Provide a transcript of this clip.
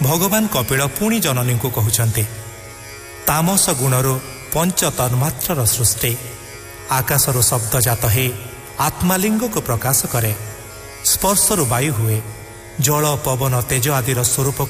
ଭଗବାନ କପିଳ ପୁଣି ଜନନୀଙ୍କୁ କହୁଛନ୍ତି, ତାମସ ଗୁଣରୁ ପଞ୍ଚ ତନ୍ମାତ୍ରାର ସୃଷ୍ଟି। ଆକାଶରୁ ଶବ୍ଦ ଜାତ ହେଇ ଆତ୍ମାଲିଙ୍ଗକୁ ପ୍ରକାଶ କରେ। ସ୍ପର୍ଶରୁ ବାୟୁ ହୁଏ। ଜଳ ପବନ ତେଜ ଆଦିର ସ୍ୱରୂପକୁ